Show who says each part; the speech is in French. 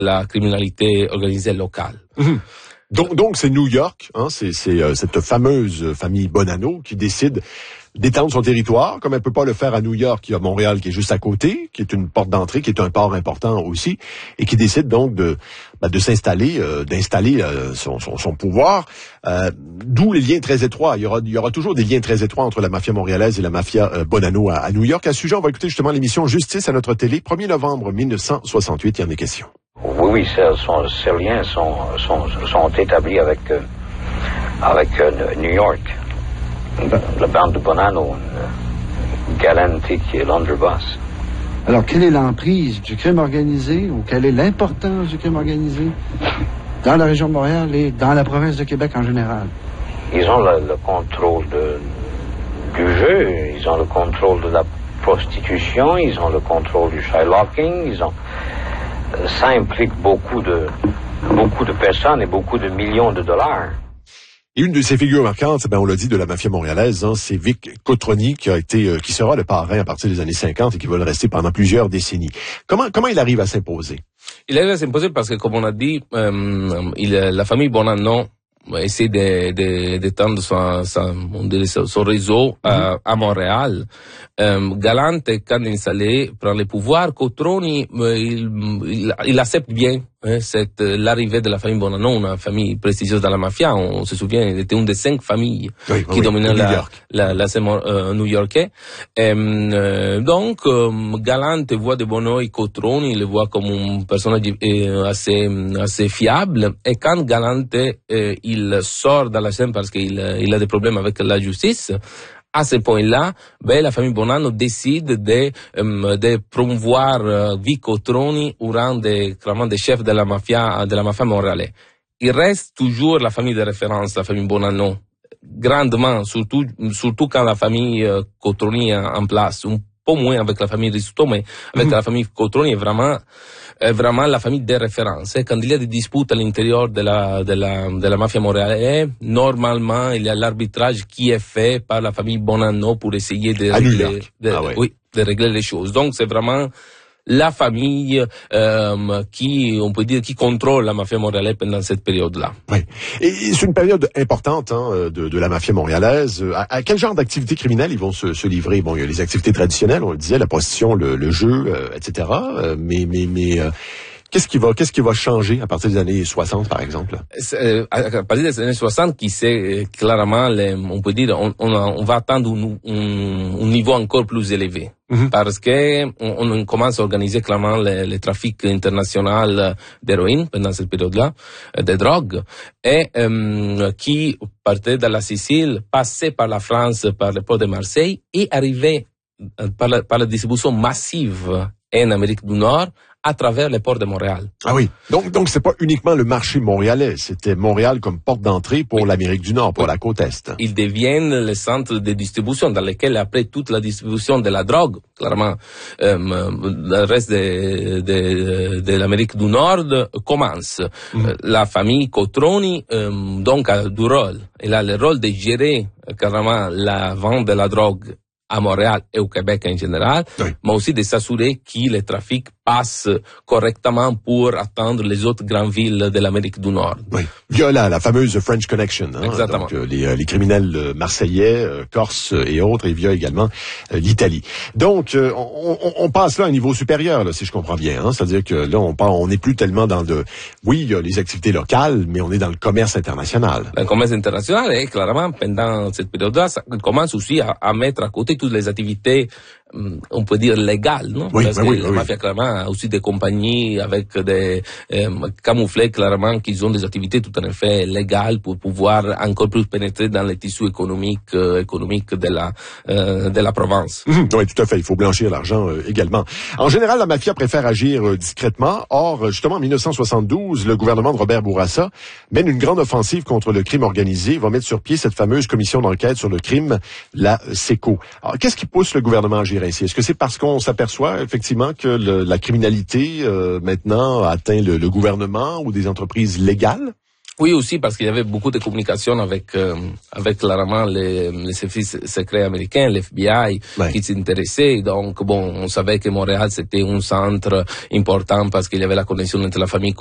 Speaker 1: la criminalité organisée locale.
Speaker 2: Mmh. Donc c'est New York, hein, c'est cette fameuse famille Bonanno qui décide d'étendre son territoire, comme elle peut pas le faire à New York. Il y a Montréal qui est juste à côté, qui est une porte d'entrée, qui est un port important aussi, et qui décide donc de s'installer, d'installer son pouvoir. D'où les liens très étroits. Il y aura toujours des liens très étroits entre la mafia montréalaise et la mafia Bonanno à New York. À ce sujet, on va écouter justement l'émission Justice à notre télé, 1er novembre 1968. Il y en est question.
Speaker 3: Oui, ces liens sont établis avec New York. La bande de Bonanno, Galante qui est l'underboss.
Speaker 4: Alors, quelle est l'emprise du crime organisé ou quelle est l'importance du crime organisé dans la région de Montréal et dans la province de Québec en général?
Speaker 3: Ils ont le contrôle du jeu, ils ont le contrôle de la prostitution, ils ont le contrôle du shylocking, ça implique beaucoup de personnes et beaucoup de millions de dollars.
Speaker 2: Et une de ces figures marquantes, on l'a dit, de la mafia montréalaise, hein, c'est Vic Cotroni qui sera le parrain à partir des années 50 et qui va le rester pendant plusieurs décennies. Comment il arrive à s'imposer?
Speaker 1: Il arrive à s'imposer parce que, comme on a dit, la famille Bonanno essaie d'étendre son réseau à Montréal. Galante, quand il s'allait prendre le pouvoir, Cotroni, il accepte bien l'arrivée de la famille Bonanno, une famille prestigieuse dans la mafia. On se souvient, il était une des 5 familles qui dominaient la scène new-yorkais. Donc, Galante voit de bon oeil Cotroni, il le voit comme un personnage assez fiable. Et quand Galante il sort de la scène parce qu'il a des problèmes avec la justice, à ce point-là, la famille Bonanno décide de promouvoir Vic Cotroni au rang clairement des chefs de la mafia montréalaise. Il reste toujours la famille de référence, la famille Bonanno, grandement, surtout quand la famille Cotroni est en place. Un peu moins avec la famille Risotto, mais avec la famille Cotroni est vraiment la famille de référence. Quand il y a des disputes à l'intérieur de la mafia montréalaise, normalement, il y a l'arbitrage qui est fait par la famille Bonanno pour essayer de régler les choses. Donc, c'est vraiment la famille on peut dire, qui contrôle la mafia montréalaise pendant cette période-là.
Speaker 2: Oui. Et c'est une période importante de la mafia montréalaise. À quel genre d'activités criminelles ils vont se livrer? Bon, il y a les activités traditionnelles, on le disait, la prostitution, le jeu, etc. Mais qu'est-ce qui va changer à partir des années 60, par exemple?
Speaker 1: À partir des années 60, qui c'est clairement, on peut dire, on va atteindre un niveau encore plus élevé. Parce que on commence à organiser clairement le trafic international d'héroïne pendant cette période-là, de drogue, et qui partait de la Sicile, passait par la France, par le port de Marseille, et arrivait par la distribution massive en Amérique du Nord, à travers les ports de Montréal.
Speaker 2: Ah oui. Donc c'est pas uniquement le marché montréalais, c'était Montréal comme porte d'entrée pour l'Amérique du Nord, pour la côte Est.
Speaker 1: Ils deviennent le centre de distribution dans lequel, après toute la distribution de la drogue, clairement, le reste de l'Amérique du Nord commence. La famille Cotroni, donc, a du rôle. Elle a le rôle de gérer, carrément, la vente de la drogue à Montréal et au Québec en général, mais aussi de s'assurer que le trafic passe correctement pour atteindre les autres grandes villes de l'Amérique du Nord.
Speaker 2: Oui. Il y a la fameuse French Connection.
Speaker 1: Exactement.
Speaker 2: Donc, les criminels marseillais, corses et autres, et via également l'Italie. Donc, on passe là à un niveau supérieur, là, si je comprends bien. C'est-à-dire que là, on n'est plus tellement dans oui, il y a les activités locales, mais on est dans le commerce international.
Speaker 1: Le commerce international, et clairement, pendant cette période-là, ça commence aussi à mettre à côté toutes les activités, on peut dire légales, non?
Speaker 2: Oui,
Speaker 1: parce que la mafia, clairement, a aussi des compagnies avec des camouflés, clairement, qui ont des activités tout à fait légales pour pouvoir encore plus pénétrer dans les tissus économiques de la province.
Speaker 2: Oui, tout à fait. Il faut blanchir l'argent également. En général, la mafia préfère agir discrètement. Or, justement, en 1972, le gouvernement de Robert Bourassa mène une grande offensive contre le crime organisé. Il va mettre sur pied cette fameuse commission d'enquête sur le crime, la SECO. Alors, qu'est-ce qui pousse le gouvernement à agir ainsi? Est-ce que c'est parce qu'on s'aperçoit effectivement que la criminalité maintenant atteint le gouvernement ou des entreprises légales?
Speaker 1: Oui, aussi parce qu'il y avait beaucoup de communication avec clairement les services secrets américains, l'FBI, qui s'intéressaient. Donc, bon, on savait que Montréal, c'était un centre important parce qu'il y avait la connexion entre la famille